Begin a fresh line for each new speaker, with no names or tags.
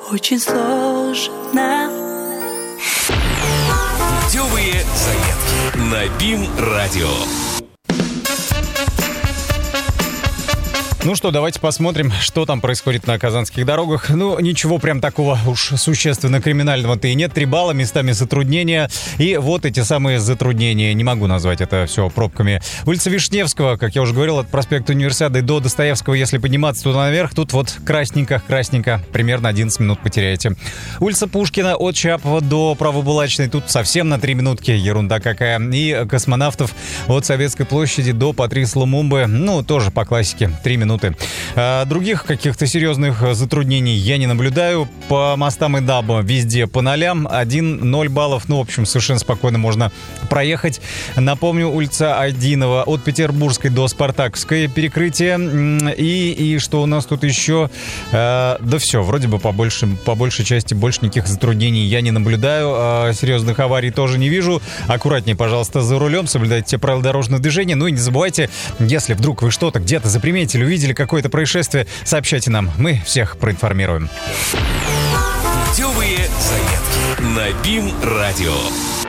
очень сложно.
Путевые заметки на БИМ-радио.
Ну что, давайте посмотрим, что там происходит на казанских дорогах. Ну, ничего прям такого уж существенно криминального-то и нет. 3 балла, местами затруднения. И вот эти самые затруднения. Не могу назвать это все пробками. Улица Вишневского, как я уже говорил, от проспекта Универсиады до Достоевского, если подниматься туда наверх, тут вот красненько, примерно 11 минут потеряете. Улица Пушкина от Чапова до Правобулачной, тут совсем на 3 минутки, ерунда какая. И Космонавтов от Советской площади до Патрис Лумумбы, ну, тоже по классике, 3 минуты. Других каких-то серьезных затруднений я не наблюдаю. По мостам и ДАБ везде по нолям. 1-0 баллов. Ну, в общем, совершенно спокойно можно проехать. Напомню, улица Айдинова от Петербургской до Спартаковской перекрытие. И что у нас тут еще? Да все, вроде бы по большей части больше никаких затруднений я не наблюдаю. Серьезных аварий тоже не вижу. Аккуратнее, пожалуйста, за рулем. Соблюдайте все правила дорожного движения. Ну и не забывайте, если вдруг вы что-то где-то заприметили, увидели какое-то происшествие, сообщайте нам. Мы всех проинформируем.
Путевые заметки на БИМ-радио.